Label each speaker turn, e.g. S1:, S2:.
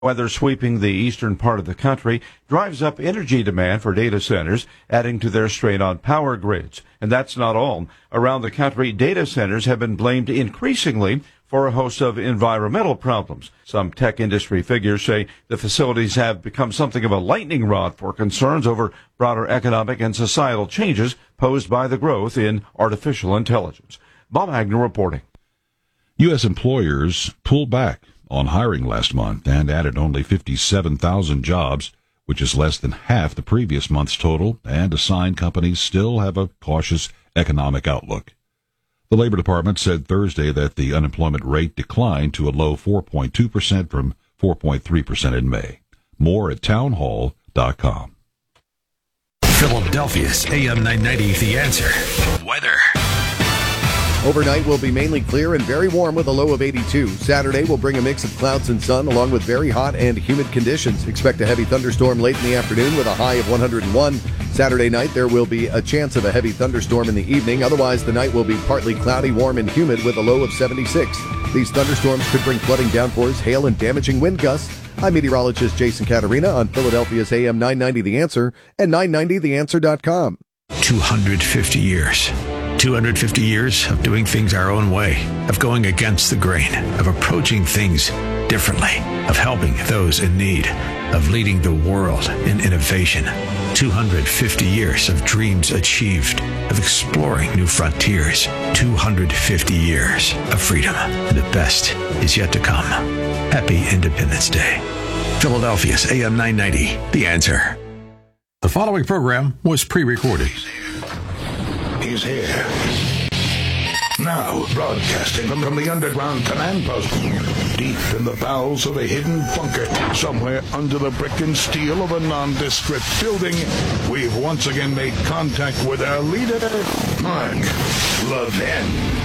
S1: Weather sweeping the eastern part of the country drives up energy demand for data centers, adding to their strain on power grids. And that's not all. Around the country, data centers have been blamed increasingly for a host of environmental problems. Some tech industry figures say the facilities have become something of a lightning rod for concerns over broader economic and societal changes posed by the growth in artificial intelligence. Bob Agnew reporting.
S2: U.S. employers pulled back on hiring last month and added only 57,000 jobs, which is less than half the previous month's total, and assigned companies still have a cautious economic outlook. The Labor Department said Thursday that the unemployment rate declined to a low 4.2% from 4.3% in May. More at townhall.com.
S3: Philadelphia's AM 990, The Answer. Weather.
S4: Overnight will be mainly clear and very warm with a low of 82. Saturday will bring a mix of clouds and sun along with very hot and humid conditions. Expect a heavy thunderstorm late in the afternoon with a high of 101. Saturday night there will be a chance of a heavy thunderstorm in the evening. Otherwise, the night will be partly cloudy, warm, and humid with a low of 76. These thunderstorms could bring flooding downpours, hail, and damaging wind gusts. I'm meteorologist Jason Caterina on Philadelphia's AM 990 The Answer and 990theanswer.com.
S3: 250 years. 250 years of doing things our own way, of going against the grain, of approaching things differently, of helping those in need, of leading the world in innovation. 250 years of dreams achieved, of exploring new frontiers. 250 years of freedom. The best is yet to come. Happy Independence Day. Philadelphia's AM 990, The Answer.
S5: The following program was pre-recorded.
S6: He's here. Now, broadcasting from the underground command post, deep in the bowels of a hidden bunker, somewhere under the brick and steel of a nondescript building, we've once again made contact with our leader, Mark Levin.